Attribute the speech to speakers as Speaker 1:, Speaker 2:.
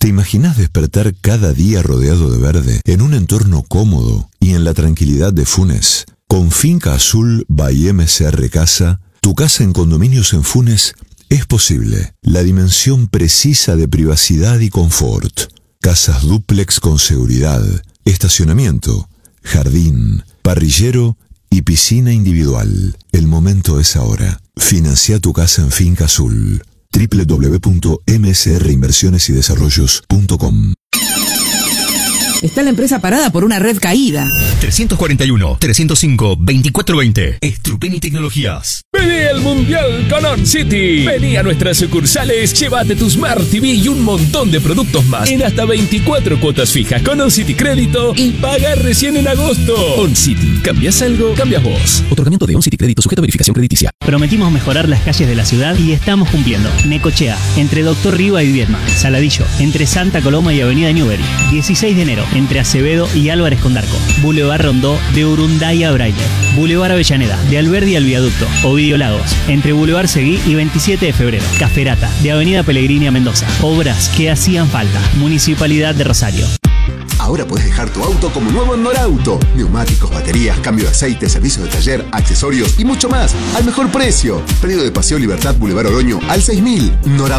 Speaker 1: ¿Te imaginas despertar cada día rodeado de verde, en un entorno cómodo y en la tranquilidad de Funes? Con Finca Azul by MCR Casa, tu casa en condominios en Funes es posible. La dimensión precisa de privacidad y confort. Casas dúplex con seguridad, estacionamiento, jardín, parrillero y piscina individual. El momento es ahora. Financia tu casa en Finca Azul. www.msrinversionesydesarrollos.com.
Speaker 2: Está la empresa parada por una red caída.
Speaker 3: 341-305-2420. Estrupeni Tecnologías.
Speaker 4: Vení al Mundial con On City. Vení a nuestras sucursales, llévate tu Smart TV y un montón de productos más en hasta 24 cuotas fijas con On City Crédito y pagar recién en agosto. On City, ¿cambias algo? Cambias vos.
Speaker 5: Otorgamiento de On City Crédito sujeto a verificación crediticia.
Speaker 6: Prometimos mejorar las calles de la ciudad y estamos cumpliendo. Necochea, entre Doctor Riva y Viedma. Saladillo, entre Santa Coloma y Avenida Newbery. 16 de enero, entre Acevedo y Álvarez Condarco. Boulevard Rondó, de Urunday a Braille. Boulevard Avellaneda, de Alberdi al Viaducto. Ovidio Lagos, entre Boulevard Seguí y 27 de febrero. Caferata, de Avenida Pellegrini a Mendoza. Obras que hacían falta. Municipalidad de Rosario.
Speaker 7: Ahora puedes dejar tu auto como nuevo en Norauto. Neumáticos, baterías, cambio de aceite, servicio de taller, accesorios y mucho más. Al mejor precio. Predio de Paseo Libertad, Boulevard Oroño, al 6000. Norauto.